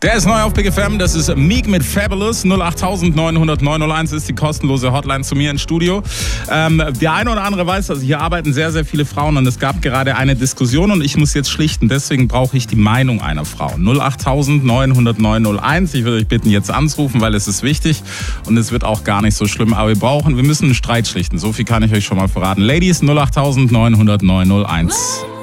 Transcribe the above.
Der ist neu auf Big FM, das ist Meek mit Fabulous. 08900 901 ist die kostenlose Hotline zu mir ins Studio. Der eine oder andere weiß, also hier arbeiten sehr, sehr viele Frauen und es gab gerade eine Diskussion und ich muss jetzt schlichten. Deswegen brauche ich die Meinung einer Frau. 08900 901. Ich würde euch bitten, jetzt anzurufen, weil es ist wichtig und es wird auch gar nicht so schlimm. Aber wir müssen einen Streit schlichten. So viel kann ich euch schon mal verraten. Ladies, 08900 901.